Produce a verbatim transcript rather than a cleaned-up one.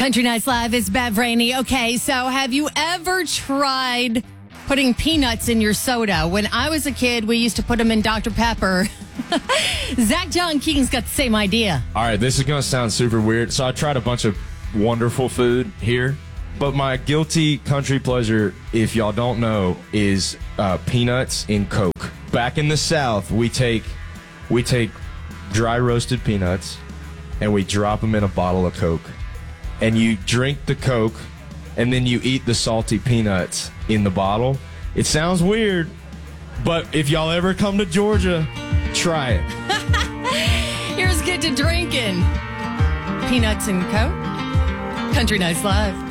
Country Nights Live is Bev Rainey. Okay, so have you ever tried putting peanuts in your soda? When I was a kid, we used to put them in Doctor Pepper. Zach John King's got the same idea. All right, this is going to sound super weird. So I tried a bunch of wonderful food here, but my guilty country pleasure, if y'all don't know, is uh, peanuts in Coke. Back in the South, we take we take dry roasted peanuts and we drop them in a bottle of Coke. And you drink the Coke, and then you eat the salty peanuts in the bottle. It sounds weird, but if y'all ever come to Georgia, try it. Here's Get to Drinking. Peanuts and Coke. Country Nights Live.